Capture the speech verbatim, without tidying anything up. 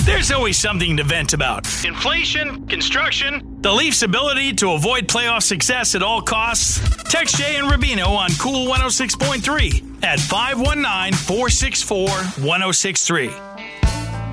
There's always something to vent about. Inflation, construction, the Leafs' ability to avoid playoff success at all costs. Text Jay and Rubino on Cool one oh six point three at five one nine, four six four, one oh six three.